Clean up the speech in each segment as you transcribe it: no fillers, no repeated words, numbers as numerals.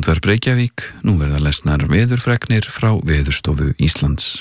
Útvarp Reykjavík, nú verða lesnar veðurfregnir frá Veðurstofu Íslands.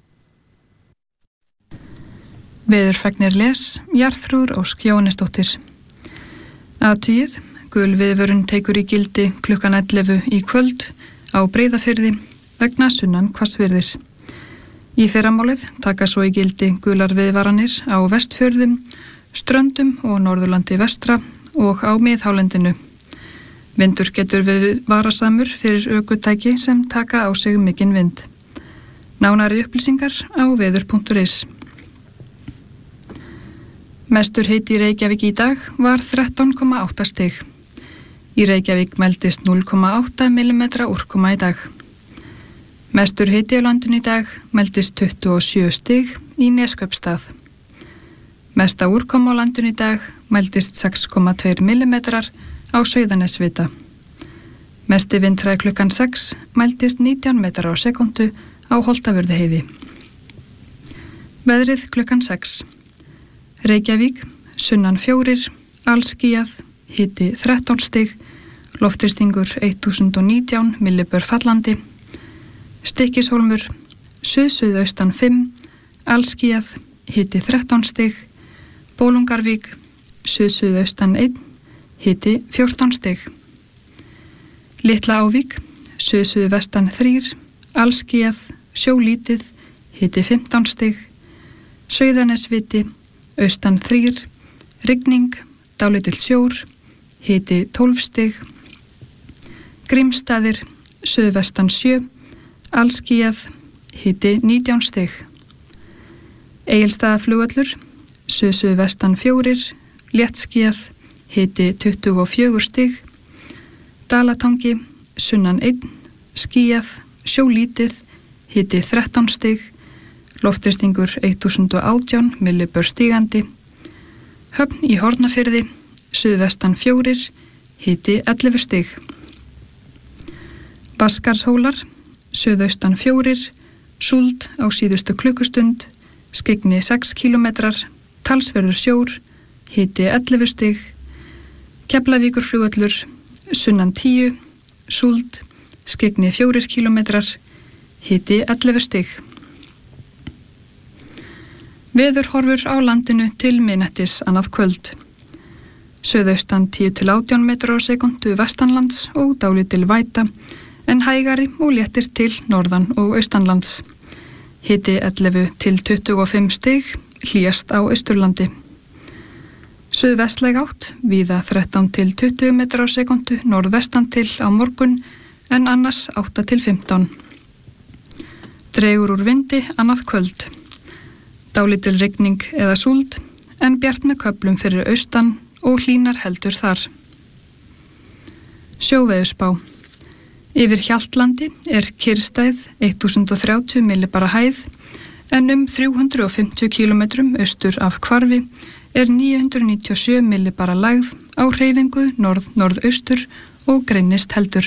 Veðurfregnir les, Jarþrúður Ósk Jóhannesdóttir. Athugið, gul viðvörun tekur í gildi klukkan 11 í kvöld á Breiðafirði vegna sunnan hvassviðris. Í fyrramálið taka svo í gildi gular viðvaranir á Vestfjörðum, Ströndum og Norðurlandi vestra og á miðhálendinu. Vindur getur verið varasamur fyrir ökutæki sem taka á sig mikinn vind. Nánari upplýsingar á veður.is. Mestur hiti í Reykjavík í dag var 13,8 stig. Í Reykjavík mældist 0,8 mm úrkoma í dag. Mestur hiti á landinu í dag mældist 27 stig í Neskaupstað. Mesta úrkoma á landinu í dag mældist 6,2 mm á Sauðanesvita. Mesti vindhraði klukkan 6 mældist 19 metrar á sekundu á Holtavörðuheiði. Veðrið klukkan 6. Reykjavík, sunnan 4, allskýjað, hiti 13 stig, loftþrýstingur 1019 millibör fallandi. Stykkishólmur, suðsuðaustan 5, allskýjað, hiti 13 stig. Bólungarvík, suðsuðaustan 1, hiti 14 stig. Litla Ávík, suðsuðvestan 3, allskýjað, sjólítið, hiti 15 stig. Sauðanesviti, austan 3, rigning, dálítill sjór, hiti 12 stig. Grímsstaðir, suðvestan 7, allskýjað, hiti 19 stig. Egilsstaðaflugvöllur, suðsuðvestan 4, léttskýjað, hiti 24 stig. Dalatangi, sunnan 1, skýjað, sjólítið, hiti 13 stig. Loftþrýstingur 1018 millibör stígandi. Höfn í Hornafirði, suðvestan 4, hiti 11 stig. Baskarshólar, suðaustan 4, súld á síðustu klukkustund, skyggni 6 kilometrar, talsverður sjór, hiti 11 stig. Keflavíkurflugvöllur, sunnan 10, súld, skyggni 4 kilometrar, hiti 11 stig. Veðurhorfur á landinu til miðnættis annað kvöld. Suðaustan 10-18 metrar á sekundu vestanlands og dálítil væta, en hægari og léttir til norðan og austanlands. Hiti 11-25 stig, hlýjast á Austurlandi. Suðvestlæg átt, víða 13-20 metrar á sekundu norðvestan til á morgun, en annars 8-15. Dregur úr vindi annað kvöld. Dálítil rigning eða súld, en bjart með köflum fyrir austan og hlýnar heldur þar. Sjóveðurspá. Yfir Hjaltlandi er kyrrstæð 1030 millibara hæð, en 350 kilometrum austur af Hvarfi er 997 millibara lægð á hreyfingu norð-norðaustur og greinist heldur.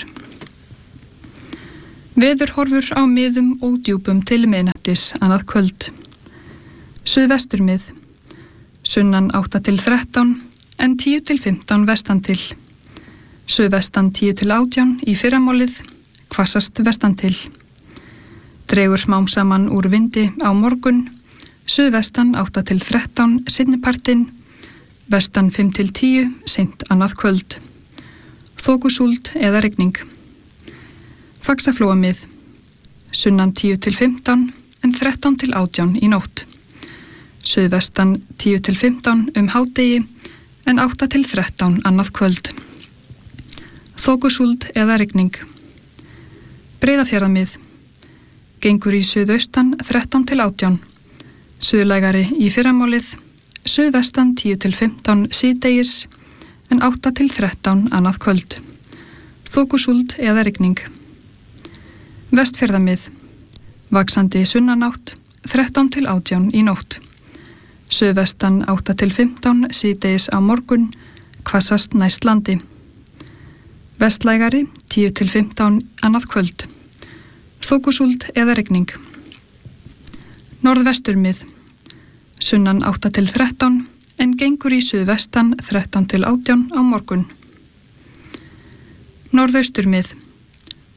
Veðurhorfur á miðum og djúpum til miðnættis annað kvöld. Suðvesturmið, sunnan 8-13 en 10-15 vestan til. Suðvestan 10-18 í fyrramálið, hvassast vestan til. Dregur smám saman úr vindi á morgun, suðvestan 8-13 seinnipartinn, vestan 5-10 seint annað kvöld. Þokusúld eða rigning. Faxaflóamið, sunnan 10-15 en 13-18 í nótt. Suðvestan 10-15 hádegi en 8-13 annað kvöld. Þokusúld eða rigning. Breiðafjarðarmið, gengur í suðaustan 13-18, suðlægari í fyrramálið, suðvestan 10-15 síðdegis en 8-13 annað kvöld. Þokusúld eða rigning. Vestfjarðarmið, vaxandi sunnanátt 13-18 í nótt. Suðvestan 8-15 síðdegis á morgun, hvassast næst landi. Vestlægari 10-15 annað kvöld. Þokusúld eða rigning. Norðvesturmið, sunnan 8-13 en gengur í suðvestan 13-18 á morgun. Norðausturmið,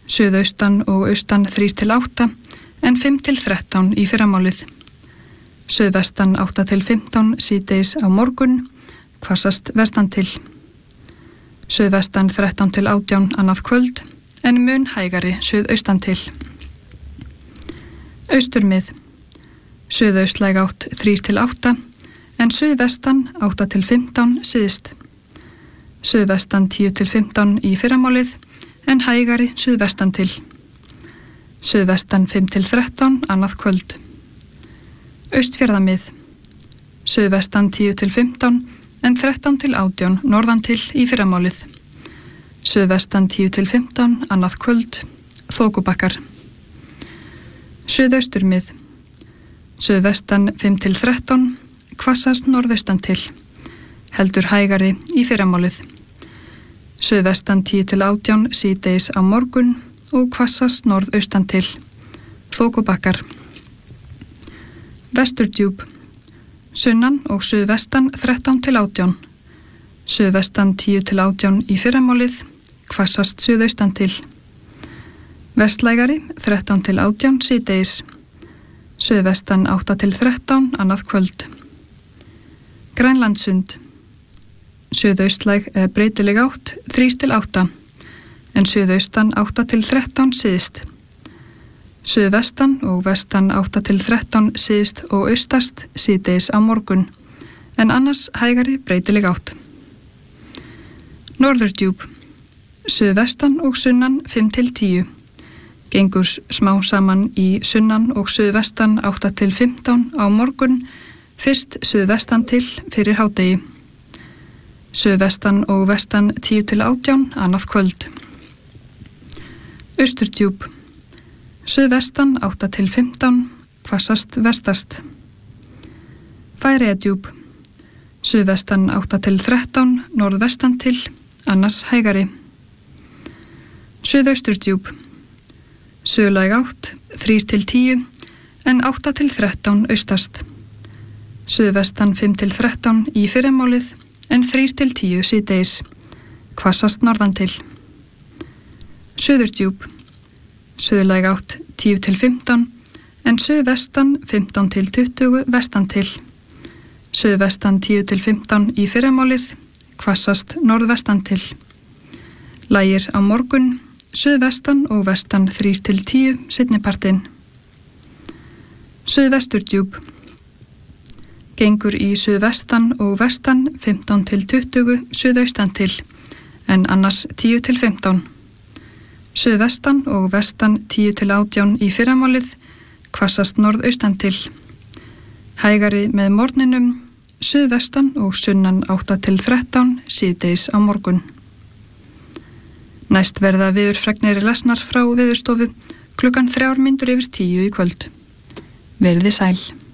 Suðaustan og austan 3-8 en 5-13 í fyrramálið. Suðvestan 8-15 síðdegis á morgun, hvassast vestan til. Suðvestan 13-18 annað kvöld en mun hægari suðaustan til. Austurmið. Suðaustlæg átt 3-8 en suðvestan 8-15 síðst. Suðvestan 10-15 í fyrramálið en hægari suðvestan til. Suðvestan 5-13 annað kvöld. Austfjarðamið. Suðvestan 10-15 en 13-18 norðan til í fyrramálið. Suðvestan 10-15 annað kvöld, þokubakkar. Suðausturmið. Suðvestan 5-13, hvassast norðaustan til. Heldur hægari í fyrramálið. Suðvestan 10-18 síðdegis á morgun og hvassast norðaustan til. Þokubakkar. Vesturdjúp. Sunnan og suðvestan 13-18. Suðvestan 10-18 í fyrramálið, hvassast suðaustan til. Vestlægari 13-18 síðdegis. Suðvestan 8-13 annað kvöld. Grænlandssund. Suðaustlæg breytileg átt 3-8 en suðaustan 8-13 síðst. Suðvestan og vestan 8-13 síðst og austast síðdegis á morgun en annars hægari breytileg átt. Norðurdjúp. Suðvestan og sunnan 5-10. Gengur smá saman í sunnan og suðvestan 8-15 á morgun, fyrst suðvestan til fyrir hádegi. Suðvestan og vestan 10-18 annað kvöld. Austurdjúp. Suðvestan 8-15, hvassast vestast. Færeyjadjúp. Suðvestan 8-13, norðvestan til, annars hægari. Suðausturdjúp. Suðlæg átt 3-10 en 8-13 austast. Suðvestan 5-13 í fyrramálið en 3-10 síðdegis, hvassast norðan til. Suðurdjúp. Suðlæg átt 10-15 en suðvestan 15-20 vestan til. Suðvestan 10-15 í fyrramálið, hvassast norðvestan til. Lægir á morgun, suðvestan og vestan 3-10 seinnipartinn. Suðvesturdjúp. Gengur í suðvestan og vestan 15-20 suðaustan til en annars 10-15. Suðvestan og vestan 10-18 í fyrramálið, hvassast norðaustan til. Hægari með morgninum, suðvestan og sunnan 8-13 síðdegis á morgun. Næst verða veðurfregnir lesnar frá Veðurstofu klukkan 9:03 í kvöld. Verið þið sæl.